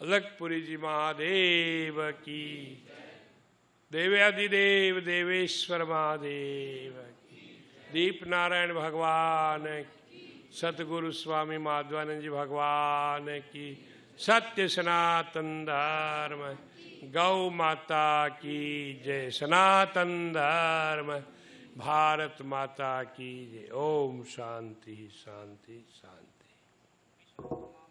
अलकपुरी जी महादेव की, देवाधिदेव देवेश्वर महादेव की, दीप नारायण भगवान की, सतगुरु स्वामी माधवानंद जी भगवान की, सत्य सनातन धर्म, गौ माता की जय, सनातन धर्म, भारत माता की जय। ओम शांति शांति शांति।